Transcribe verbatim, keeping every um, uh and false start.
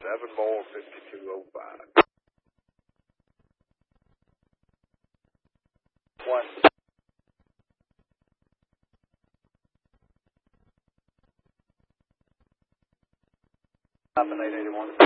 Seven more fifty-two oh five. One. Stopping eight eighty-one.